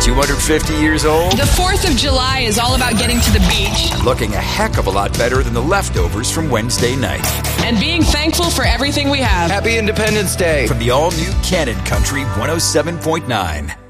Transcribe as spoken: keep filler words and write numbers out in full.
two hundred fifty years old? The fourth of July is all about getting to the beach. Looking a heck of a lot better than the leftovers from Wednesday night. And being thankful for everything we have. Happy Independence Day. From the all-new Cannon Country one oh seven point nine.